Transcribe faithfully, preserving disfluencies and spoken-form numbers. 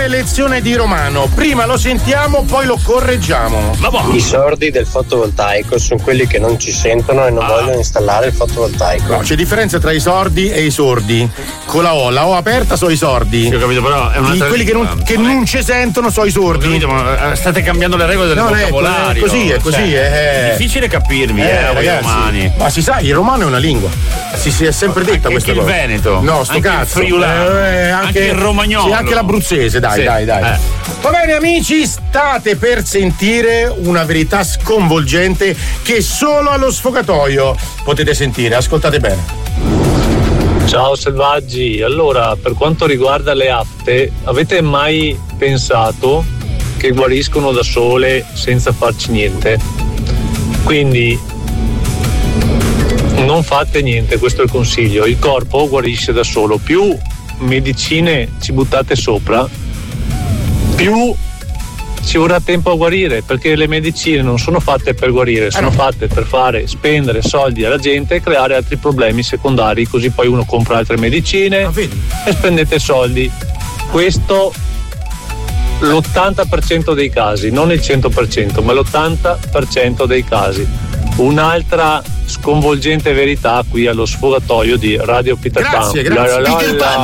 Attenzione, lezione di Romano. Prima lo sentiamo, poi lo correggiamo. I sordi del fotovoltaico sono quelli che non ci sentono e non ah. vogliono installare il fotovoltaico. No, c'è differenza tra i sordi e i sordi. Con la O, la O aperta sono i sordi. Sì, ho capito, però è un'altra. I, quelli che non, che non ci sentono sono i sordi. Capito, ma state cambiando le regole del no, vocabolario. È così, è così. Cioè, è... è difficile capirvi, eh, eh voi romani. Ma si sa, il romano è una lingua. Si, si è sempre detta anche questa il cosa. Veneto. No, sto anche cazzo. Il friulano. Eh, anche, anche il romagnolo. Sì, anche l'abruzzese, dai, sì. dai, dai. Eh. Va bene, amici, state per sentire una verità sconvolgente che solo allo sfogatoio potete sentire. Ascoltate bene. Ciao selvaggi, allora per quanto riguarda le afte, avete mai pensato che guariscono da sole senza farci niente? Quindi non fate niente, questo è il consiglio, il corpo guarisce da solo, più medicine ci buttate sopra, più ci vorrà tempo a guarire, perché le medicine non sono fatte per guarire, sono fatte per fare spendere soldi alla gente e creare altri problemi secondari, così poi uno compra altre medicine e spendete soldi. Questo l'ottanta per cento dei casi, non il cento per cento, ma l'ottanta per cento dei casi. Un'altra sconvolgente verità qui allo sfogatoio di Radio Peter Pan. Grazie, grazie. La, la, la, Peter la. Pan,